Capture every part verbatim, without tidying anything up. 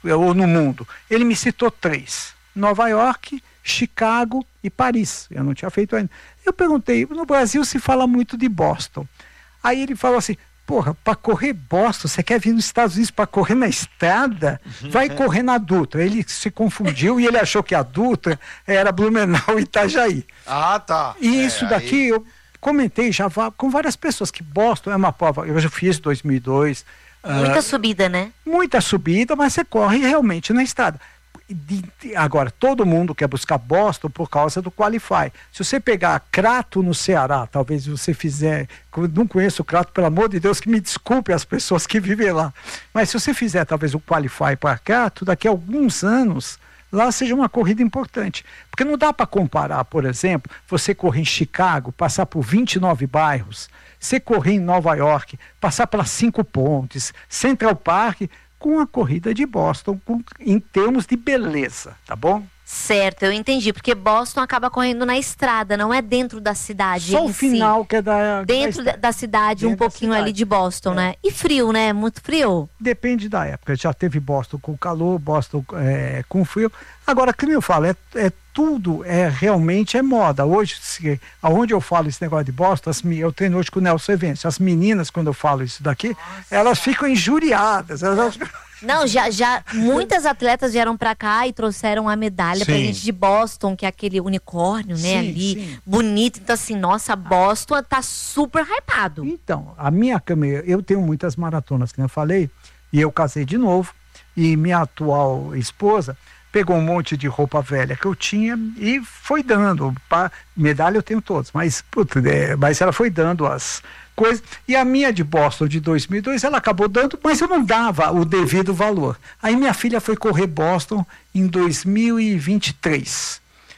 ou no mundo. Ele me citou três: Nova York, Chicago e Paris. Eu não tinha feito ainda. Eu perguntei, no Brasil se fala muito de Boston. Aí ele falou assim: porra, para correr Boston, você quer vir nos Estados Unidos para correr na estrada? Vai correr na Dutra. Ele se confundiu e ele achou que a Dutra era Blumenau e Itajaí. Ah, tá. E é, isso daqui aí... eu comentei já com várias pessoas, que Boston é uma prova, eu já fiz em dois mil e dois. Muita uh, subida, né? Muita subida, mas você corre realmente na estrada. De, de, agora, todo mundo quer buscar Boston por causa do Qualify. Se você pegar Crato no Ceará, talvez você fizer, eu não conheço o Crato, pelo amor de Deus, que me desculpe as pessoas que vivem lá, mas se você fizer talvez o Qualify para Crato, daqui a alguns anos, lá seja uma corrida importante. Porque não dá para comparar, por exemplo, você correr em Chicago, passar por vinte e nove bairros, você correr em Nova York, passar pelas cinco pontes, Central Park, com a corrida de Boston, com, em termos de beleza, tá bom? Certo, eu entendi, porque Boston acaba correndo na estrada, não é dentro da cidade. Só o final si. que é da... Dentro da, da cidade, dentro um pouquinho cidade. ali de Boston, é. né? E frio, né? Muito frio. Depende da época, já teve Boston com calor, Boston é, com frio. Agora, como eu falo, é, é tudo, é realmente é moda. Hoje, se, aonde eu falo esse negócio de Boston, as, eu treino hoje com o Nelson Evêncio, as meninas, quando eu falo isso daqui, Nossa. elas ficam injuriadas, elas... Não, já, já muitas atletas vieram pra cá e trouxeram a medalha sim. pra gente de Boston, que é aquele unicórnio, né, sim, ali, sim. bonito. Então assim, nossa, Boston tá super hypado. Então, a minha câmera, eu tenho muitas maratonas, como eu falei, e eu casei de novo, e minha atual esposa pegou um monte de roupa velha que eu tinha e foi dando, pra, medalha eu tenho todas, mas, puta, é, mas ela foi dando as... coisa. E a minha de Boston de dois mil e dois, ela acabou dando, mas eu não dava o devido valor. Aí minha filha foi correr Boston em dois mil e vinte e três.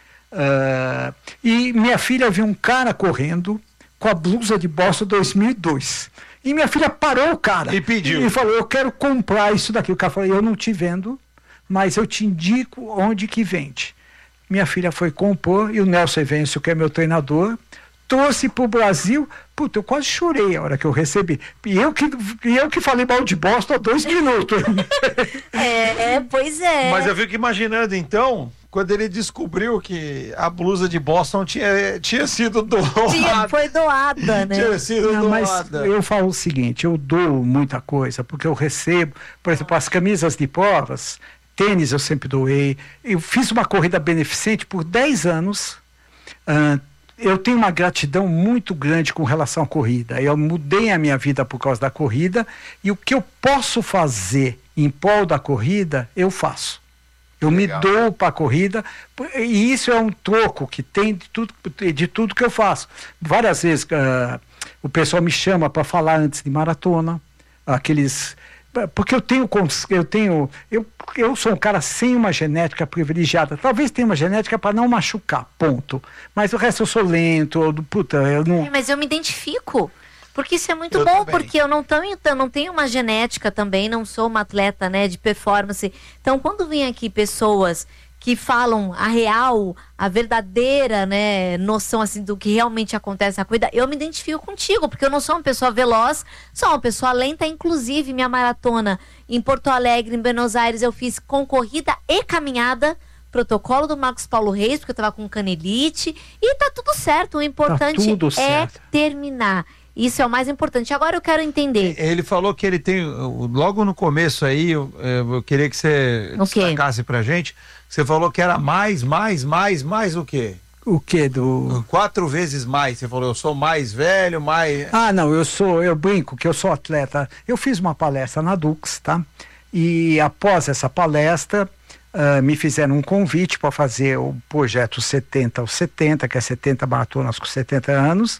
Uh, e minha filha viu um cara correndo com a blusa de Boston dois mil e dois. E minha filha parou o cara. E pediu. E falou: eu quero comprar isso daqui. O cara falou: eu não te vendo, mas eu te indico onde que vende. Minha filha foi compor e o Nelson Evêncio, que é meu treinador, trouxe para o Brasil. Puta, eu quase chorei a hora que eu recebi. E eu que, eu que falei mal de Boston há dois minutos. É, pois é. Mas eu fico imaginando, então, quando ele descobriu que a blusa de Boston tinha, tinha sido doada. Tinha, foi doada, né? Tinha sido Não, doada. Mas eu falo o seguinte, eu dou muita coisa, porque eu recebo, por exemplo, as camisas de provas, tênis eu sempre doei. Eu fiz uma corrida beneficente por dez anos. Uh, eu tenho uma gratidão muito grande com relação à corrida. Eu mudei a minha vida por causa da corrida, e o que eu posso fazer em prol da corrida, eu faço. Eu Legal. me dou para a corrida, e isso é um troco que tem de tudo, de tudo que eu faço. Várias vezes uh, o pessoal me chama para falar antes de maratona, aqueles... Porque eu tenho, eu tenho, eu, eu sou um cara sem uma genética privilegiada. Talvez tenha uma genética para não machucar, ponto. Mas o resto eu sou lento, eu, puta, eu não... É, mas eu me identifico, porque isso é muito eu bom, também. porque eu não, tenho, eu não tenho uma genética também, não sou uma atleta, né, de performance. Então, quando vem aqui pessoas que falam a real, a verdadeira, né, noção assim do que realmente acontece na corrida, eu me identifico contigo, porque eu não sou uma pessoa veloz, sou uma pessoa lenta. Inclusive minha maratona em Porto Alegre, em Buenos Aires, eu fiz com corrida e caminhada, protocolo do Marcos Paulo Reis, porque eu tava com canelite, e tá tudo certo. O importante tá tudo é certo. terminar. Isso é o mais importante. Agora eu quero entender. Ele falou que ele tem, logo no começo aí, eu, eu queria que você destacasse pra gente, você falou que era mais, mais, mais, mais o quê? O quê? Do... Quatro vezes mais, você falou, eu sou mais velho, mais... Ah, não, eu sou, eu brinco que eu sou atleta. Eu fiz uma palestra na Dux, tá? E após essa palestra, uh, me fizeram um convite para fazer o projeto setenta aos setenta, que é setenta maratonas com setenta anos,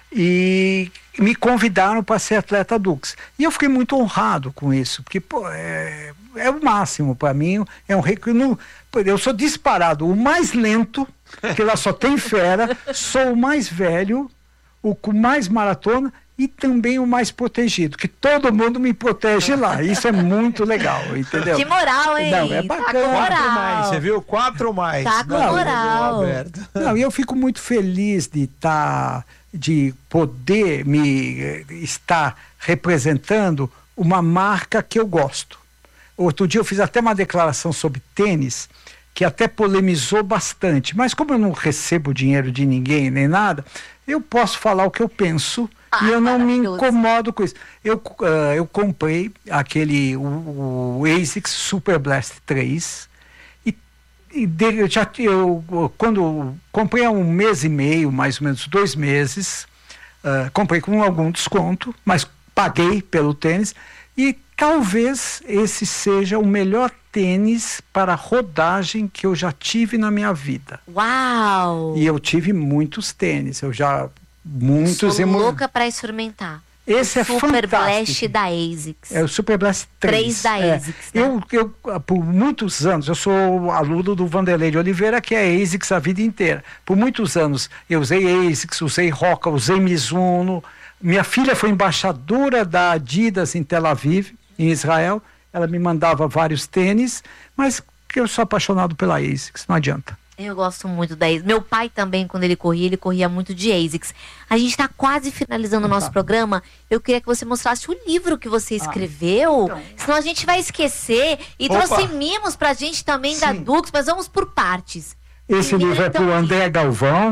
e me convidaram para ser atleta Dux. E eu fiquei muito honrado com isso, porque pô, é, é o máximo para mim, é um recurso. Eu sou disparado o mais lento, que lá só tem fera, sou o mais velho, o com mais maratona e também o mais protegido, que todo mundo me protege lá. Isso é muito legal, entendeu? Que moral, hein? Não, é bacana. Tá com moral. Quatro mais, você viu? Quatro mais. Tá com Não, moral. Não, e eu fico muito feliz de estar, de poder me estar representando uma marca que eu gosto. Outro dia eu fiz até uma declaração sobre tênis, que até polemizou bastante. Mas como eu não recebo dinheiro de ninguém, nem nada, eu posso falar o que eu penso ah, e eu não me incomodo com isso. Eu, uh, eu comprei aquele, o, o ASICS Super Blast três, e, e de, eu já, eu, quando comprei há um mês e meio, mais ou menos dois meses, uh, comprei com algum desconto, mas paguei pelo tênis, e talvez esse seja o melhor tênis para rodagem que eu já tive na minha vida. Uau! E eu tive muitos tênis, eu já muitos. Sou emo... louca para experimentar. Esse o é Super fantástico. Blast da ASICS. É o Super Blast três. três da é. ASICS. Né? Eu, eu, por muitos anos, eu sou aluno do Vanderlei de Oliveira, que é ASICS a vida inteira. Por muitos anos eu usei ASICS, usei Roca, usei Mizuno. Minha filha foi embaixadora da Adidas em Tel Aviv, em Israel. Ela me mandava vários tênis, mas eu sou apaixonado pela ASICS, não adianta. Eu gosto muito da ASICS. Meu pai também, quando ele corria, ele corria muito de ASICS. A gente está quase finalizando o nosso tá. programa. Eu queria que você mostrasse o livro que você escreveu, ah, então. senão a gente vai esquecer. E Opa. trouxe mimos pra gente também Sim. da Dux, mas vamos por partes. Esse Primeiro, livro é então, pro André Galvão.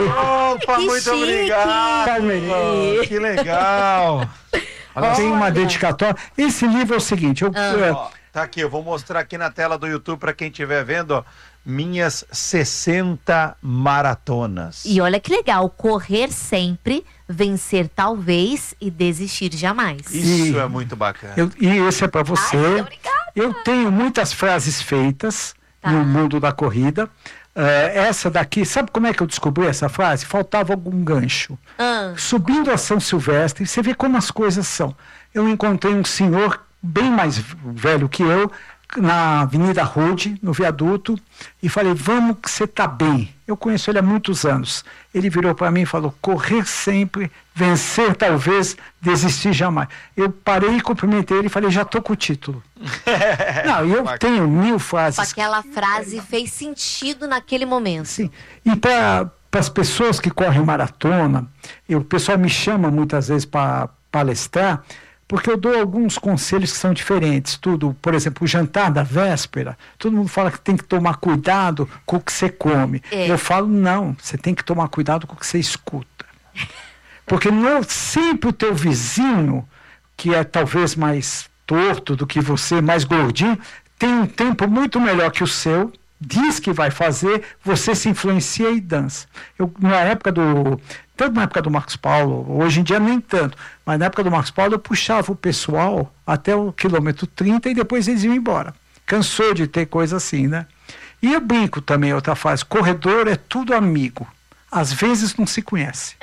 Opa, muito chique. obrigado! Oh, que legal! Olha, tem uma dedicatória. Esse livro é o seguinte, eu, ah. eu, ó, tá aqui, eu vou mostrar aqui na tela do YouTube para quem estiver vendo, ó, minhas sessenta maratonas. E olha que legal, correr sempre, vencer talvez e desistir jamais. Isso e, é muito bacana. Eu, e esse é para você. Ai, obrigada. Eu tenho muitas frases feitas tá. no mundo da corrida. Uh, essa daqui, sabe como é que eu descobri essa frase? Faltava algum gancho. Ah. Subindo a São Silvestre, você vê como as coisas são. Eu encontrei um senhor bem mais velho que eu, na Avenida Rude, no viaduto, e falei, vamos que você está bem. Eu conheço ele há muitos anos. Ele virou para mim e falou, correr sempre, vencer talvez, desistir jamais. Eu parei e cumprimentei ele e falei, já estou com o título. Não, eu tenho mil frases. Aquela frase fez sentido naquele momento. Sim, e para as pessoas que correm maratona, eu, o pessoal me chama muitas vezes para palestrar, porque eu dou alguns conselhos que são diferentes. Tudo, por exemplo, o jantar da véspera, todo mundo fala que tem que tomar cuidado com o que você come. É. Eu falo, não, você tem que tomar cuidado com o que você escuta. Porque não sempre o teu vizinho, que é talvez mais torto do que você, mais gordinho, tem um tempo muito melhor que o seu, diz que vai fazer, você se influencia e dança. Eu, na época do... Tanto na época do Marcos Paulo, hoje em dia nem tanto, mas na época do Marcos Paulo eu puxava o pessoal até o quilômetro trinta e depois eles iam embora. Cansou de ter coisa assim, né? E eu brinco também, outra frase, corredor é tudo amigo, às vezes não se conhece.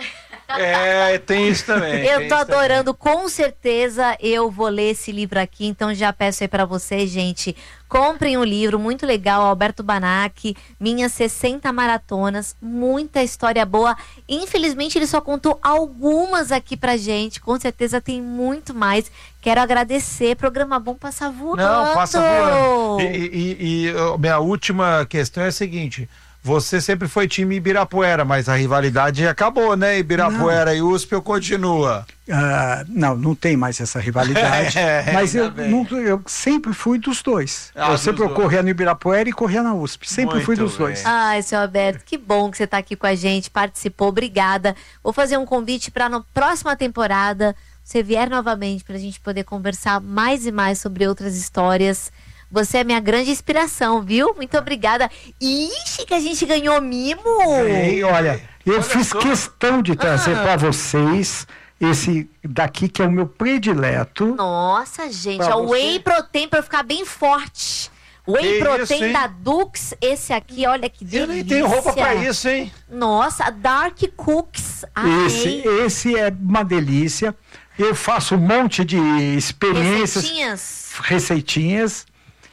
É, tem isso também. Eu tô adorando, também. Com certeza eu vou ler esse livro aqui, então já peço aí pra vocês, gente, comprem o livro, muito legal, Alberto Banac, Minhas sessenta Maratonas, muita história boa. Infelizmente ele só contou algumas aqui pra gente, com certeza tem muito mais. Quero agradecer, programa bom, passa voando. Não, passa voando. E, e, e minha última questão é a seguinte... Você sempre foi time Ibirapuera, mas a rivalidade acabou, né? Ibirapuera não. E U S P continua. Uh, não, não tem mais essa rivalidade. é, mas eu, nunca, eu sempre fui dos dois. Ah, eu dos sempre dois. corria no Ibirapuera e corria na U S P. Sempre Muito fui dos bem. dois. Ai, seu Alberto, que bom que você está aqui com a gente, participou, obrigada. Vou fazer um convite para na próxima temporada você vier novamente para a gente poder conversar mais e mais sobre outras histórias. Você é minha grande inspiração, viu? Muito obrigada. Ixi, que a gente ganhou mimo! Ei, olha, eu olha fiz só. questão de trazer ah. para vocês esse daqui que é o meu predileto. Nossa, gente, é o Whey Protein para ficar bem forte. Whey Protein da Dux, esse aqui, olha que delícia. Eu nem tenho roupa para isso, hein? Nossa, Dark Cooks. Esse, esse é uma delícia. Eu faço um monte de experiências. Receitinhas. Receitinhas.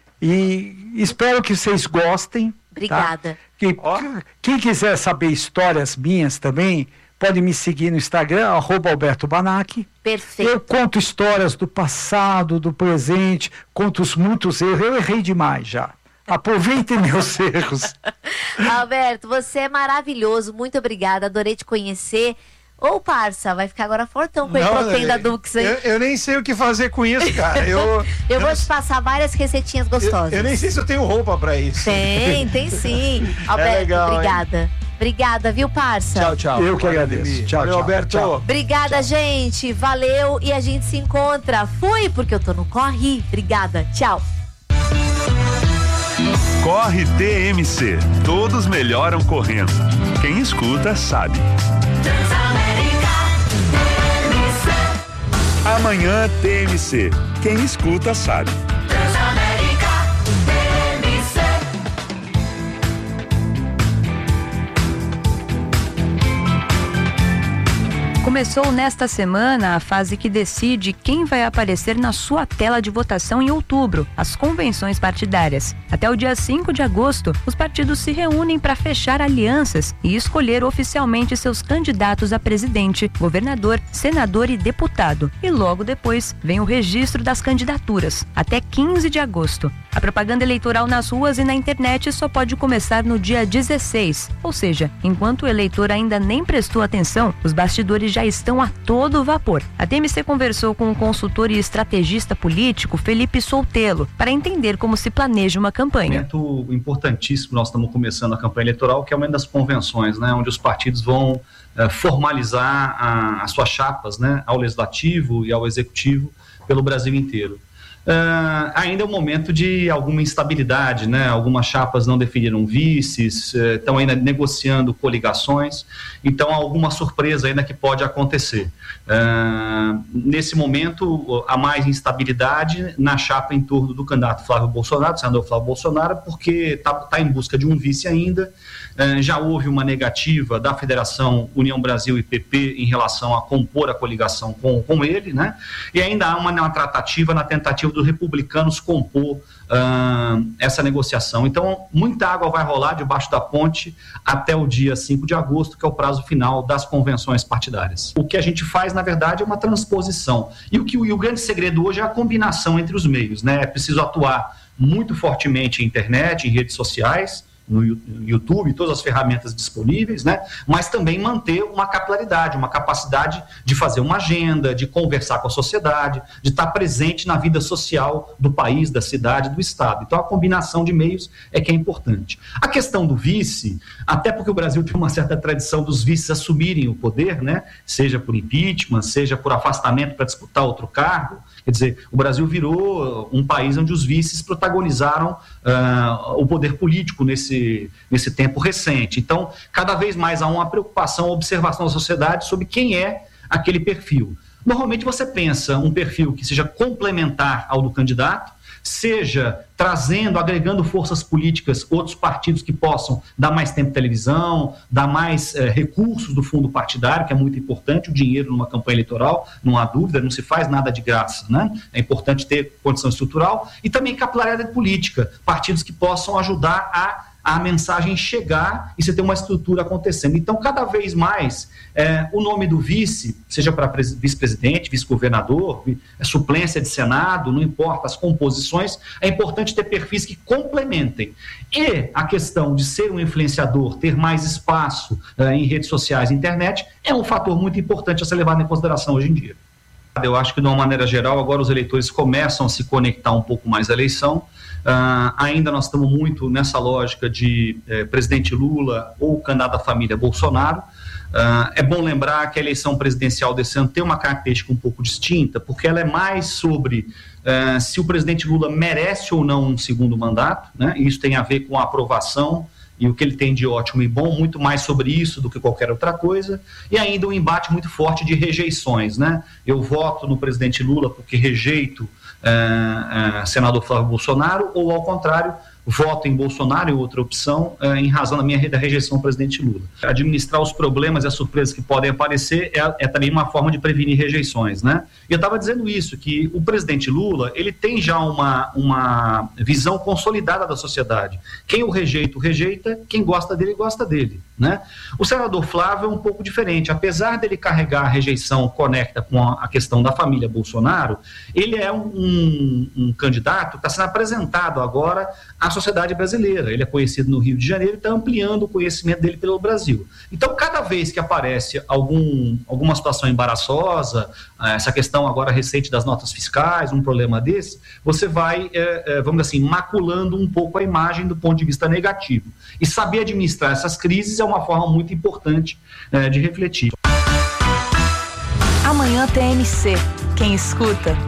E espero que vocês gostem. Obrigada. Tá? Que, oh. Quem quiser saber histórias minhas também, pode me seguir no Instagram, arroba Alberto Banac. Perfeito. Eu conto histórias do passado, do presente, conto os muitos erros. Eu errei demais já. Aproveitem meus erros. Alberto, você é maravilhoso. Muito obrigada. Adorei te conhecer. Ô, parça, vai ficar agora fortão com o protein da Dux, hein? Eu, eu nem sei o que fazer com isso, cara. Eu, eu, eu vou não... te passar várias receitinhas gostosas. Eu, eu nem sei se eu tenho roupa pra isso. Tem, tem sim. Alberto, é legal, obrigada. Hein? Obrigada, viu, parça? Tchau, tchau. Eu que agradeço. Tchau, Valeu, tchau. Alberto. Tchau. Obrigada, tchau. Gente. Valeu e a gente se encontra. Fui, porque eu tô no Corre. Obrigada. Tchau. Corre T M C. Todos melhoram correndo. Quem escuta sabe. Amanhã T M C. Quem escuta sabe. Começou nesta semana a fase que decide quem vai aparecer na sua tela de votação em outubro, as convenções partidárias. Até o dia cinco de agosto, os partidos se reúnem para fechar alianças e escolher oficialmente seus candidatos a presidente, governador, senador e deputado. E logo depois vem o registro das candidaturas, até quinze de agosto. A propaganda eleitoral nas ruas e na internet só pode começar no dia dezesseis, ou seja, enquanto o eleitor ainda nem prestou atenção, os bastidores já estão a todo vapor. A T M C conversou com o consultor e estrategista político Felipe Soltelo para entender como se planeja uma campanha. Um momento importantíssimo, nós estamos começando a campanha eleitoral, que é o momento das convenções, né, onde os partidos vão eh, formalizar a, as suas chapas, né, ao legislativo e ao executivo pelo Brasil inteiro. Uh, ainda é um momento de alguma instabilidade, né? Algumas chapas não definiram vices, uh, estão ainda negociando coligações, então há alguma surpresa ainda que pode acontecer. Uh, nesse momento, há mais instabilidade na chapa em torno do candidato Flávio Bolsonaro, do senador Flávio Bolsonaro, porque está tá em busca de um vice ainda. Uh, já houve uma negativa da Federação União Brasil e P P em relação a compor a coligação com, com ele, né? E ainda há uma, uma tratativa na tentativa dos republicanos compor uh, essa negociação. Então, muita água vai rolar debaixo da ponte até o dia cinco de agosto, que é o prazo final das convenções partidárias. O que a gente faz, na verdade, é uma transposição. E o, que, e o grande segredo hoje é a combinação entre os meios, né? É preciso atuar muito fortemente em internet, em redes sociais, no YouTube, todas as ferramentas disponíveis, né? Mas também manter uma capilaridade, uma capacidade de fazer uma agenda, de conversar com a sociedade, de estar presente na vida social do país, da cidade, do estado. Então a combinação de meios é que é importante. A questão do vice, até porque o Brasil tem uma certa tradição dos vices assumirem o poder, né? Seja por impeachment, seja por afastamento para disputar outro cargo. Quer dizer, o Brasil virou um país onde os vices protagonizaram uh, o poder político nesse, nesse tempo recente. Então, cada vez mais há uma preocupação, uma observação da sociedade sobre quem é aquele perfil. Normalmente você pensa um perfil que seja complementar ao do candidato, seja trazendo, agregando forças políticas, outros partidos que possam dar mais tempo de televisão, dar mais eh, recursos do fundo partidário, que é muito importante, o dinheiro numa campanha eleitoral, não há dúvida, não se faz nada de graça, né? É importante ter condição estrutural e também capilaridade política, partidos que possam ajudar a a mensagem chegar e você ter uma estrutura acontecendo. Então, cada vez mais, é, o nome do vice, seja para vice-presidente, vice-governador, suplência de Senado, não importa as composições, é importante ter perfis que complementem. E a questão de ser um influenciador, ter mais espaço é, em redes sociais e internet, é um fator muito importante a ser levado em consideração hoje em dia. Eu acho que, de uma maneira geral, agora os eleitores começam a se conectar um pouco mais à eleição. Uh, ainda nós estamos muito nessa lógica de eh, presidente Lula ou candidato da família Bolsonaro. Uh, é bom lembrar que a eleição presidencial desse ano tem uma característica um pouco distinta, porque ela é mais sobre uh, se o presidente Lula merece ou não um segundo mandato, né? E isso tem a ver com a aprovação e o que ele tem de ótimo e bom, muito mais sobre isso do que qualquer outra coisa, e ainda um embate muito forte de rejeições, né? Eu voto no presidente Lula porque rejeito Uh, uh, senador Flávio Bolsonaro, ou ao contrário, voto em Bolsonaro e outra opção uh, em razão da minha da rejeição ao presidente Lula. Administrar os problemas e as surpresas que podem aparecer é, é também uma forma de prevenir rejeições, né? E eu estava dizendo isso, que o presidente Lula, ele tem já uma, uma visão consolidada da sociedade. Quem o rejeita, o rejeita, quem gosta dele, gosta dele, né? O senador Flávio é um pouco diferente, apesar dele carregar a rejeição conecta com a, a questão da família Bolsonaro, ele é um, um, um candidato que está sendo apresentado agora a à sociedade brasileira. Ele é conhecido no Rio de Janeiro e está ampliando o conhecimento dele pelo Brasil. Então, cada vez que aparece algum, alguma situação embaraçosa, essa questão agora recente das notas fiscais, um problema desse, você vai, é, é, vamos dizer assim, maculando um pouco a imagem do ponto de vista negativo. E saber administrar essas crises é uma forma muito importante é, de refletir. Amanhã T M C. Quem escuta,